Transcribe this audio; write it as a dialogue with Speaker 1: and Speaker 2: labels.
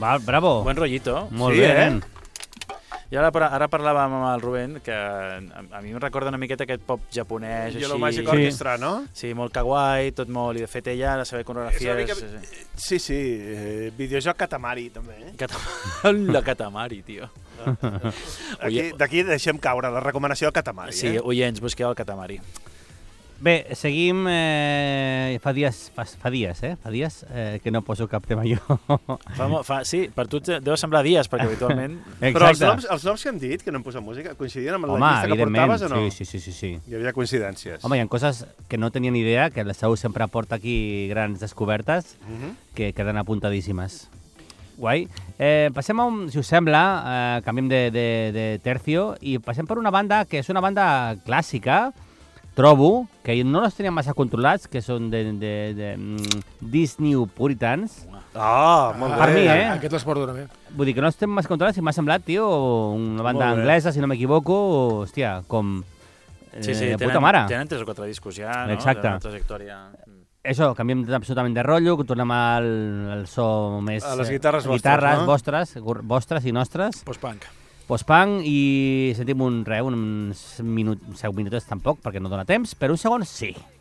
Speaker 1: Bravo.
Speaker 2: Buen rollito.
Speaker 1: Molt bé, nen.
Speaker 2: I ara parlàvem amb el Rubén, que a mi em recorda una miqueta aquest pop japonès.
Speaker 3: Yellow Magic Orchestra, no?
Speaker 2: Sí, molt kawaii, tot molt... I de fet ella, la seva coreografia...
Speaker 3: Sí, videojoc Katamari, també.
Speaker 2: La Katamari, tio.
Speaker 3: D'aquí deixem caure la recomanació del Katamari.
Speaker 2: Sí, oients, busqueu el Katamari.
Speaker 1: Bé, seguim... Fa dies que no poso cap tema jo.
Speaker 2: Sí, per tu deu semblar dies, perquè habitualment...
Speaker 3: Però els noms que hem dit, que no hem posat música, coincidien amb la llista que portaves o no?
Speaker 1: Sí.
Speaker 3: Hi havia coincidències.
Speaker 1: Home, hi ha coses que no tenien idea, que la Sau sempre porta aquí grans descobertes, que queden apuntadíssimes. Guai. Passem a si us sembla, canviem de tercio, i passem per una banda que és una banda clàssica, trobo, que no les teníem massa controlats, que són de Disney Puritans.
Speaker 3: Molt bé.
Speaker 1: Per mi,
Speaker 4: Aquest les porto també.
Speaker 1: Vull dir que no estem massa controlats i m'ha semblat, tio, una banda anglesa, si no m'equivoco, hòstia, com...
Speaker 2: Sí,
Speaker 1: puta mare.
Speaker 2: Tenen 3 o 4 discos ja, no?
Speaker 1: Exacte.
Speaker 2: Tenen una trajectòria...
Speaker 1: Això, canviem absolutament de rotllo, tornem al so més...
Speaker 3: A les guitarres
Speaker 1: vostres i nostres. Post-punk, i sentim uns 10 minuts tampoc, perquè no dona temps, però un segon sí.